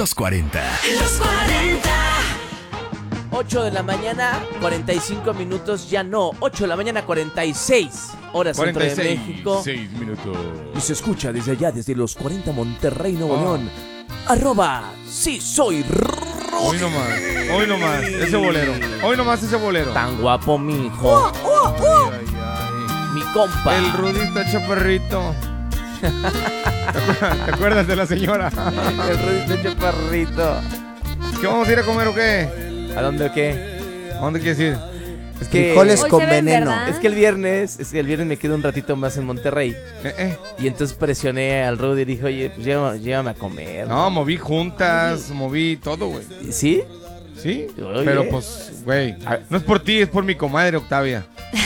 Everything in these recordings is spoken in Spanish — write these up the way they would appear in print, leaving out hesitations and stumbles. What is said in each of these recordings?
Los 40. Los 40. 8 de la mañana, 45 minutos, ya no, 8 de la mañana, 46 horas centro de México. 6 minutos. Y se escucha desde allá, desde los 40 Monterrey, Nuevo León. @ sí soy Hoy nomás, ese bolero. Hoy nomás ese bolero. tan guapo, mijo. Ay, ay. Mi compa. El Rudito chaparrito. ¿Te acuerdas de la señora? El Rudito chaparrito. ¿Qué vamos a ir a comer o qué? ¿A dónde o qué? ¿A dónde quieres ir? Es que Frijoles Hoy con se ven, veneno. ¿verdad? Es que el viernes me quedo un ratito más en Monterrey. Y entonces presioné al Rudy y dije, oye, pues llévame a comer. No, moví juntas, moví todo, güey. ¿Sí? ¿Sí? Oye. Pero pues, güey, no es por ti, es por mi comadre Octavia.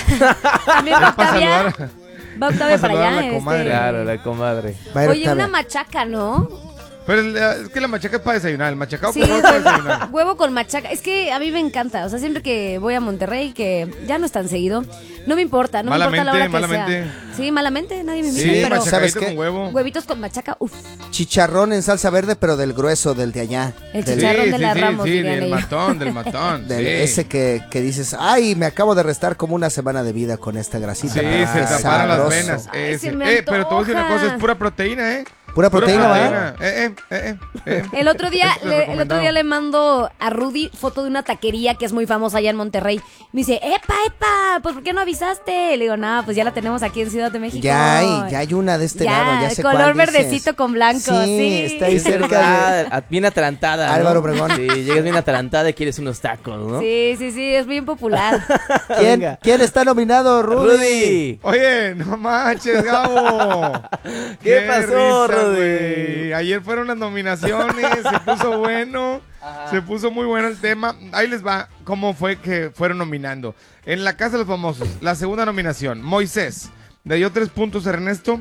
También va Para Octavia. saludar. Va Octavia Para para saludar a allá. la comadre. Claro, la comadre. Va a ir Oye, Octavia. una machaca, ¿no? Pero es que la machaca es para desayunar, el machacado Sí, con huevo es para desayunar. huevo con machaca. Es que a mí me encanta. O sea, siempre que voy a Monterrey, que ya no es tan seguido, no me importa. No me importa la hora que Malamente. sea. Sí, malamente, nadie me invita. Sí, pero ¿sabes machacadito qué? con huevo. huevitos con machaca, uff. Chicharrón en salsa verde, pero del grueso, del de allá. El Del- chicharrón de la Ramos, sí, dirían del ellos. matón, del- sí. Ese que dices, ay, me acabo de restar como una semana de vida con esta grasita. Sí, pero se está taparon las sabroso. venas. Ay, Ese. se me Pero te voy a decir una antoja. cosa, es pura proteína, ¿eh? Pura proteína, ¿verdad? ¿verdad? El otro día, Eso es el otro día le mando a Rudy foto de una taquería que es muy famosa allá en Monterrey. Me dice, ¡epa! Pues ¿por qué no avisaste? Le digo, no, pues ya la tenemos aquí en Ciudad de México. Ya hay una de este lado, ya sé color cuál dices. verdecito con blanco, sí. está ahí Es cerca de verdad, bien atalantada, ¿no? Álvaro Obregón. Sí, llegas bien atalantada y quieres unos tacos, ¿no? Sí, es bien popular. Venga. ¿Quién está nominado, Rudy? Rudy. Oye, no manches, Gabo. ¿Qué pasó, risa, Rudy? güey. Ayer fueron las nominaciones, se puso bueno, se puso muy bueno el tema. Ahí les va cómo fue que fueron nominando. En La Casa de los Famosos, la segunda nominación, Moisés. Le dio 3 puntos a Ernesto,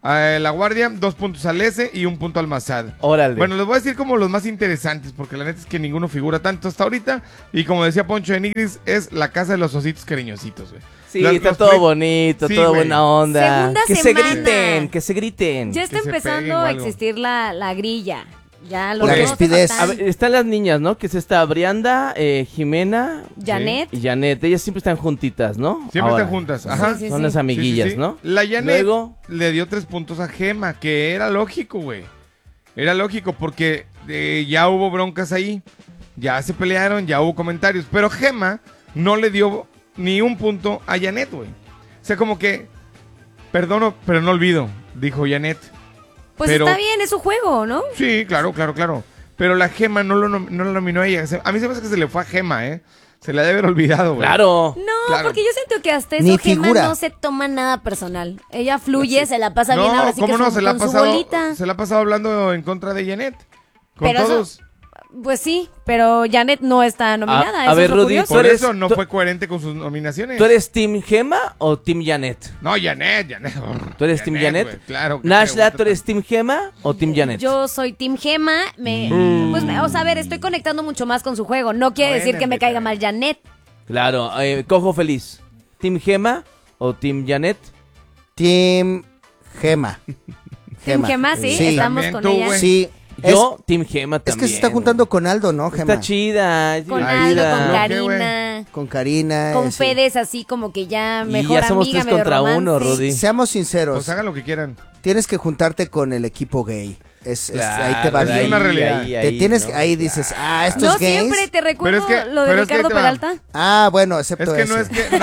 a La Guardia, 2 puntos al S y 1 punto al Mazad. Órale. Bueno, les voy a decir como los más interesantes, porque la neta es que ninguno figura tanto hasta ahorita. Y como decía Poncho de Nigris, es La Casa de los Ositos Cariñositos, güey. Sí, Los- está los todo pre- bonito, Sí, todo güey. buena onda. Segunda que semana. se griten. Ya está Que se peguen empezando o a algo. existir la grilla. Ya lo La vemos rispidez. fatal. A ver, están las niñas, ¿no? Que es esta Brianda, Jimena Janet. y Janet. Ellas siempre están juntitas, ¿no? Siempre Ahora. están juntas, ajá. Sí, sí, Son sí. las amiguillas, Sí, sí, sí. ¿no? La Janet Luego, le dio 3 puntos a Gema, que era lógico, güey. Era lógico porque ya hubo broncas ahí, ya se pelearon, ya hubo comentarios. Pero Gema no le dio ni 1 punto a Janet, güey. O sea, como que, perdono, pero no olvido, dijo Janet. Pues pero- está bien, es su juego, ¿no? Sí, claro. Pero la Gema no la nominó a ella. A mí se me hace que se le fue a Gema, ¿eh? Se la debe haber olvidado, güey. claro. No, Claro. porque yo siento que hasta eso Ni Gema figura. no se toma nada personal. Ella fluye, se la pasa bien ahora sí ¿cómo que no? su- Se la ha con su pasado, bolita. se la ha pasado hablando en contra de Janet. Con Pero eso- todos. Pues sí, pero Janet no está nominada. A eso ver, es lo Rudy, curioso. Por tú eres- eso no tú- fue coherente con sus nominaciones. ¿Tú eres Team Gema o Team Janet? No, Janet. ¿Tú eres Team Janet? güey, claro. Nashla, ¿tú eres Team Gema o Team Janet? Yo soy Team Gema. O sea, a ver, estoy conectando mucho más con su juego. No quiere Bueno, decir que me neta. caiga mal Janet. Claro, cojo feliz. ¿Team Gema o Team Janet? Team Gema. Team Gema, sí, Sí. estamos También con tú, ella. güey. Sí. Yo, Team Gema Es también. que se está juntando con Aldo, ¿no, Gema? Está chida. es Con divertida. Aldo, con ¿Por qué, güey? Karina, Con Karina. con sí. Fedes, así como que ya Y mejor ya somos amiga, 3 medio contra romance. 1, Rudy. Seamos sinceros, Pues hagan lo que quieran. tienes que juntarte con el equipo gay. Claro, ahí te va es bien. una realidad. Te tienes, ¿no? ahí dices, estos No gays. siempre te recuerdo Pero es que- lo de pero es que ahí Ricardo te va. Peralta. Ah, bueno, Es excepto que eso. no es que.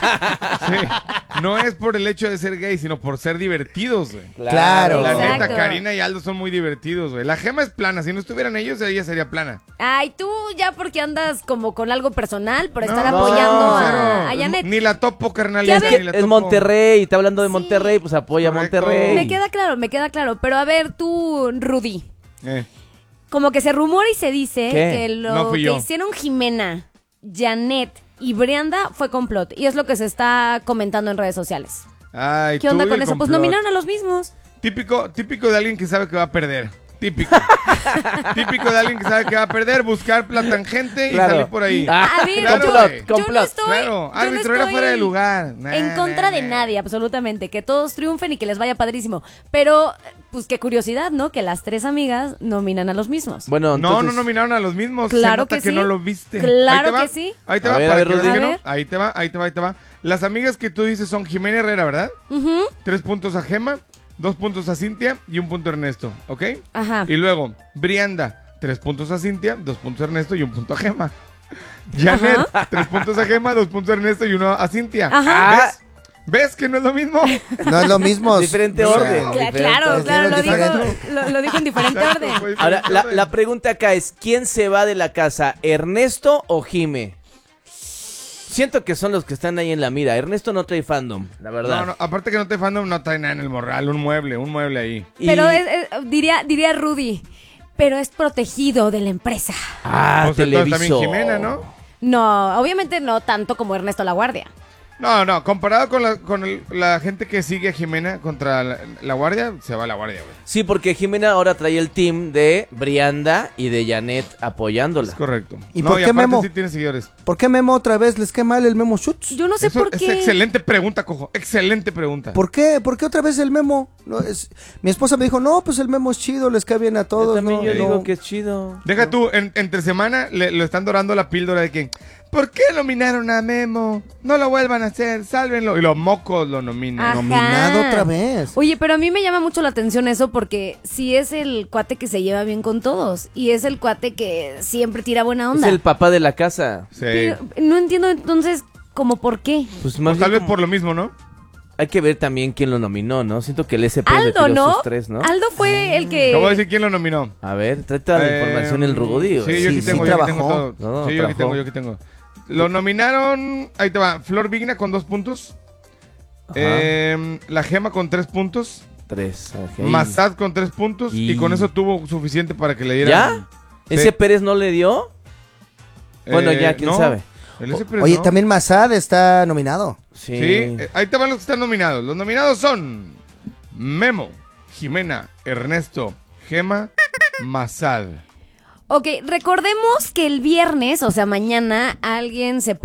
Sí, no es por el hecho de ser gay, sino por ser divertidos, güey. Claro. La Exacto. neta, Karina y Aldo son muy divertidos, güey. La Gema es plana. Si no estuvieran ellos, ella sería plana. Ay, tú ya porque andas como con algo personal por estar No, apoyando cero. a Janet. Ni la topo, carnal. Ya ni ves, la Es topo. Monterrey, está hablando de Sí. Monterrey, pues apoya a Correcto. Monterrey. Me queda claro. Pero a ver, tú, Rudy. Eh, Como que se rumora y se dice ¿Qué? que lo No fui que yo. hicieron Jimena, Janet y Brianda fue complot. Y es lo que se está comentando en redes sociales. Ay, ¿Qué tú onda y con el eso? Pues complot. nominaron a los mismos. Típico de alguien que sabe que va a perder. Típico. Típico de alguien que sabe que va a perder, buscar la tangente y salir por ahí. A ver, Claro, yo, güey. yo no Complot. estoy, Claro, yo no árbitro era estoy fuera de lugar. en contra de nadie, absolutamente. Que todos triunfen y que les vaya padrísimo. Pero, pues qué curiosidad, ¿no? Que las 3 amigas nominan a los mismos. Bueno, No, entonces, no nominaron a los mismos. Claro Se nota que que sí. no lo viste. Claro Ahí te va, que sí. Ahí te A va, ver, para a ver, que veas Rudy. que A no. ver. Ahí te va, ahí te va, ahí te va. Las amigas que tú dices son Jimena Herrera, ¿verdad? Ujú. 3 puntos a Gema, 2 puntos a Cintia y 1 punto a Ernesto, ¿ok? Ajá. Y luego, Brianda, 3 puntos a Cintia, 2 puntos a Ernesto y 1 punto a Gema. Janet, 3 puntos a Gema, 2 puntos a Ernesto y 1 a Cintia. Ajá. ¿Ves? ¿Ves que no es lo mismo? No es lo mismo. Diferente o sea, orden. Claro, Es claro, lo diferente. dijo en diferente Exacto, orden. fue Ahora, diferente orden. la pregunta acá es, ¿quién se va de la casa, Ernesto o Jime? Siento que son los que están ahí en la mira. Ernesto no trae fandom, la verdad. No, no, aparte que no te fandom, no trae nada en el morral, un mueble ahí. Y- Pero diría Rudy, pero es protegido de la empresa. Ah, Pues entonces televisor. también Jimena, ¿no? No, obviamente no tanto como Ernesto La Guardia. No, comparado con la gente que sigue a Jimena contra la Guardia, se va a la Guardia, güey. Sí, porque Jimena ahora trae el team de Brianda y de Janet apoyándola. Es correcto. ¿Y no, por y qué aparte Memo? sí tiene seguidores. ¿Por qué Memo otra vez les queda mal el Memo Schutz? Yo no sé Eso por es qué. excelente pregunta, Cojo. Excelente pregunta. ¿Por qué? ¿Por qué otra vez el Memo? No, mi esposa me dijo, no, pues el Memo es chido, les cae bien a todos. También no, yo no. digo que es chido. Deja tú, entre semana lo están dorando la píldora de que ¿por qué nominaron a Memo? No lo vuelvan a hacer, sálvenlo. Y los mocos lo nominan. Ajá. Nominado otra vez. Oye, pero a mí me llama mucho la atención eso porque sí es el cuate que se lleva bien con todos y es el cuate que siempre tira buena Es onda. el papá de la casa. Sí. Pero no entiendo entonces como por qué. Pues más Pues tal bien vez como- por lo mismo, ¿no? hay que ver también quién lo nominó, ¿no? Siento que el SP Aldo, retiró ¿no? sus 3, ¿no? Aldo fue el que... Te voy a decir quién lo nominó. A ver, trae toda la información el Rudy. ¿o? Sí, yo aquí sí tengo, yo aquí trabajó. tengo todo. No, Sí, yo aquí trabajó. tengo. Lo nominaron, ahí te va, Flor Vigna con 2 puntos. Ajá. La Gema con 3 puntos. 3. ok. Massad con 3 puntos. Y con eso tuvo suficiente para que le dieran. ¿Ya? Sí. ¿Ese Pérez no le dio? Bueno, ya, quién no, sabe. el S. Pérez Oye, no. también Massad está nominado. Sí. Sí, ahí te van los que están nominados. Los nominados son Memo, Jimena, Ernesto, Gema, Massad. Ok, recordemos que el viernes, o sea, mañana, alguien se